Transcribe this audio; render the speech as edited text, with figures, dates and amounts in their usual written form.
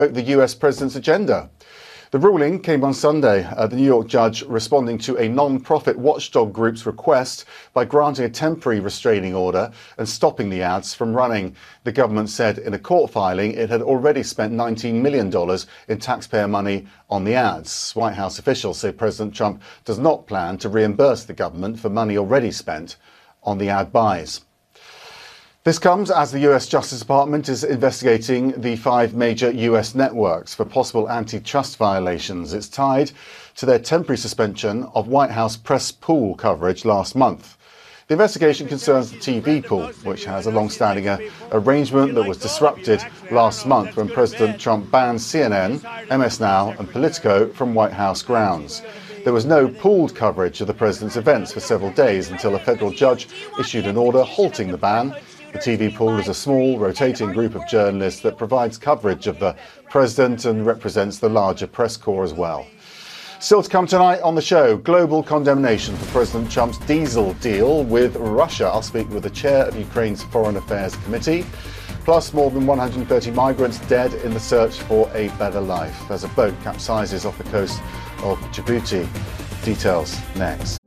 the US president's agenda. The ruling came on Sunday, the New York judge responding to a non-profit watchdog group's request by granting a temporary restraining order and stopping the ads from running. The government said in a court filing it had already spent $19 million in taxpayer money on the ads. White House officials say President Trump does not plan to reimburse the government for money already spent on the ad buys. This comes as the US Justice Department is investigating the 5 major US networks for possible antitrust violations. It's tied to their temporary suspension of White House press pool coverage last month. The investigation concerns the TV pool, which has a long-standing arrangement that was disrupted last month when President Trump banned CNN, MS Now and Politico from White House grounds. There was no pooled coverage of the president's events for several days until a federal judge issued an order halting the ban. The TV pool is a small, rotating group of journalists that provides coverage of the president and represents the larger press corps as well. Still to come tonight on the show, global condemnation for President Trump's diesel deal with Russia. I'll speak with the chair of Ukraine's Foreign Affairs Committee. Plus, more than 130 migrants dead in the search for a better life as a boat capsizes off the coast of Djibouti. Details next.